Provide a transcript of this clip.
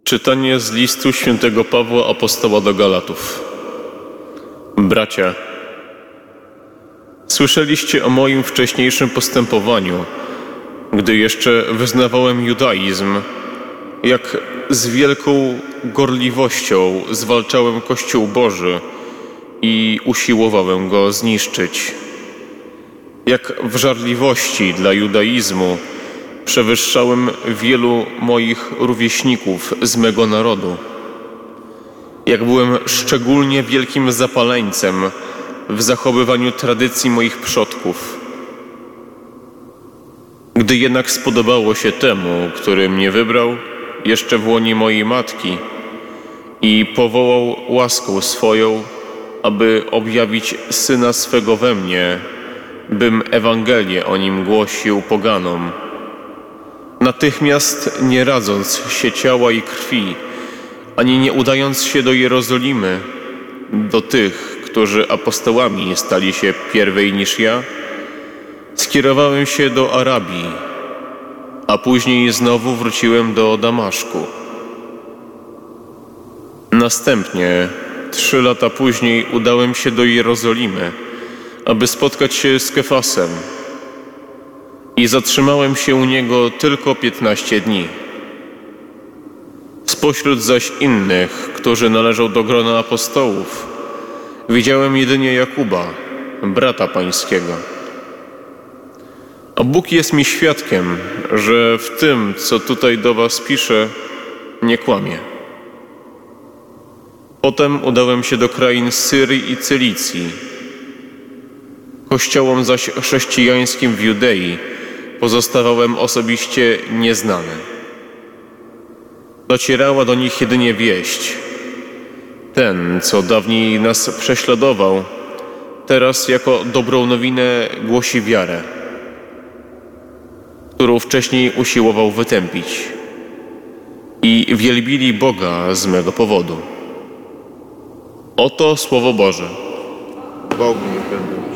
Czytanie z listu świętego Pawła Apostoła do Galatów. Bracia, słyszeliście o moim wcześniejszym postępowaniu, gdy jeszcze wyznawałem judaizm, jak z wielką gorliwością zwalczałem Kościół Boży i usiłowałem go zniszczyć. Jak w żarliwości dla judaizmu przewyższałem wielu moich rówieśników z mego narodu. Jak byłem szczególnie wielkim zapaleńcem w zachowywaniu tradycji moich przodków. Gdy jednak spodobało się temu, który mnie wybrał jeszcze w łonie mojej matki i powołał łaską swoją, aby objawić Syna swego we mnie, bym Ewangelię o Nim głosił poganom. Natychmiast nie radząc się ciała i krwi, ani nie udając się do Jerozolimy, do tych, którzy apostołami stali się pierwej niż ja, skierowałem się do Arabii, a później znowu wróciłem do Damaszku. Następnie 3 lata później udałem się do Jerozolimy, aby spotkać się z Kefasem, i zatrzymałem się u niego tylko 15 dni. Spośród zaś innych, którzy należą do grona apostołów, widziałem jedynie Jakuba, brata pańskiego. A Bóg jest mi świadkiem, że w tym, co tutaj do was piszę, nie kłamię. Potem udałem się do krain Syrii i Cylicji. Kościołom zaś chrześcijańskim w Judei pozostawałem osobiście nieznany. Docierała do nich jedynie wieść. Ten, co dawniej nas prześladował, teraz jako dobrą nowinę głosi wiarę, którą wcześniej usiłował wytępić. I wielbili Boga z mego powodu. Oto Słowo Boże. Bogu niech będą